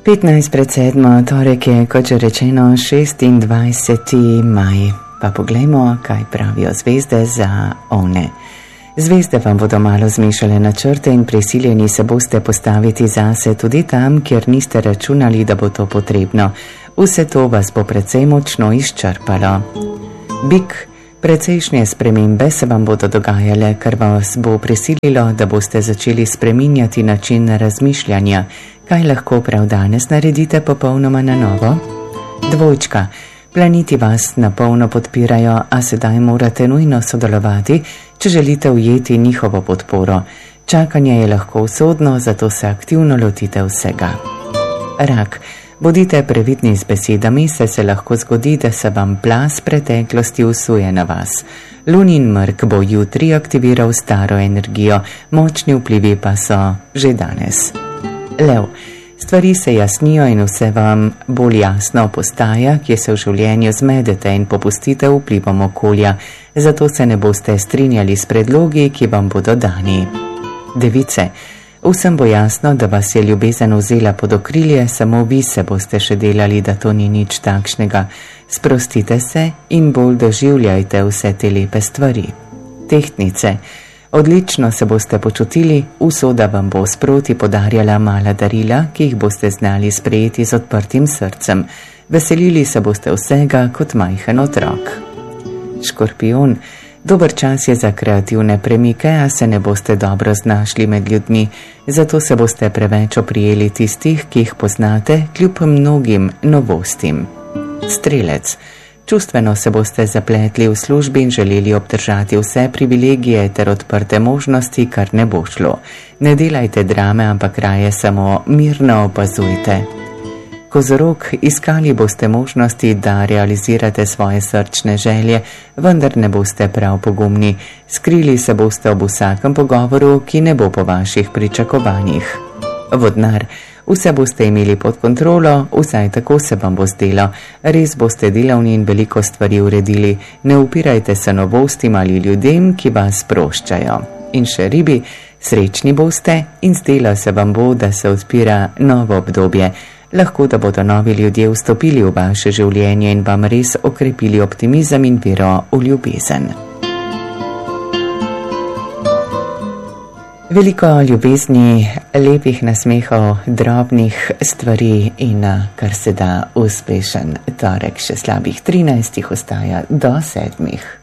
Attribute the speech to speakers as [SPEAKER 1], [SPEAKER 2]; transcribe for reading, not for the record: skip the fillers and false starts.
[SPEAKER 1] 15:07, torek je, kot že rečeno, 26. maj. Pa poglejmo, kaj pravijo zvezde za ovne. Zvezde vam bodo malo zmešale načrte in prisiljeni se boste postaviti zase tudi tam, kjer niste računali, da bo to potrebno. Vse to vas bo precej močno izčrpalo. Bik, precejšnje spremembe se vam bodo dogajale, kar vas bo prisililo, da boste začeli spreminjati način razmišljanja. Kaj lahko prav danes naredite popolnoma na novo? Dvojčka, planeti vas napolno podpirajo, a sedaj morate nujno sodelovati, če želite ujeti njihovo podporo. Čakanje je lahko usodno, zato se aktivno lotite vsega. Rak, bodite previdni z besedami, saj se lahko zgodi, da se vam plaz preteklosti usuje na vas. Lunin mrk bo jutri aktiviral staro energijo, močni vplivi pa so že danes. Lev, stvari se jasnijo in vse vam bolj jasno postaja, kje se v življenju zmedete in popustite vplivom okolja, zato se ne boste strinjali s predlogi, ki vam bodo dani. Device, vsem bo jasno, da vas je ljubezen vzela pod okrilje, samo vi se boste še delali, da to ni nič takšnega. Sprostite se in bolj doživljajte vse te lepe stvari. Tehtnice, odlično se boste počutili, usoda vam bo sproti podarjala mala darila, ki jih boste znali sprejeti z odprtim srcem. Veselili se boste vsega kot majhen otrok. Škorpijon, dober čas je za kreativne premike, a se ne boste dobro znašli med ljudmi, zato se boste preveč oprijeli tistih, ki jih poznate, kljub mnogim novostim. Strelec, čustveno se boste zapletli v službi in želeli obdržati vse privilegije ter odprte možnosti, kar ne bo šlo. Ne delajte drame, ampak raje samo mirno opazujte. Kozorog, iskali boste možnosti, da realizirate svoje srčne želje, vendar ne boste prav pogumni. Skrili se boste ob vsakem pogovoru, ki ne bo po vaših pričakovanjih. Vodnar, vse boste imeli pod kontrolo, vsaj tako se vam bo zdelo. Res boste delavni in veliko stvari uredili. Ne upirajte se novostim ali ljudem, ki vas sproščajo. In še ribi, srečni boste in zdelo se vam bo, da se odpira novo obdobje. Lahko da bodo novi ljudje vstopili v vaše življenje in vam res okrepili optimizem in vero v ljubezen. Veliko ljubezni, lepih nasmehov, drobnih stvari in kar se da uspešen torek, še slabih 13 ostaja do 7.